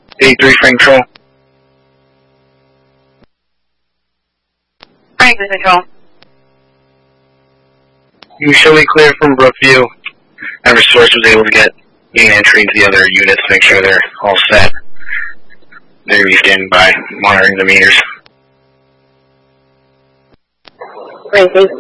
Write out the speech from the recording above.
83 Frank Control. Frank, this is Control. You show me clear from Brookview. Every source was able to get an entry into the other units to make sure they're all set. They're standing by monitoring the meters. Frank, thanks.